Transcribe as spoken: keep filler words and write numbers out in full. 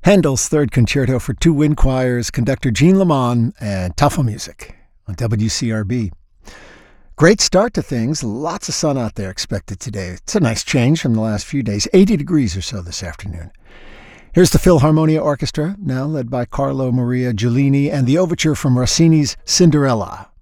Handel's Third Concerto for Two Wind Choirs, conductor Jean Lamont, and Tafel Music on W C R B. Great start to things. Lots of sun out there expected today. It's a nice change from the last few days. eighty degrees or so this afternoon. Here's the Philharmonia Orchestra, now led by Carlo Maria Giulini, and the overture from Rossini's Cinderella.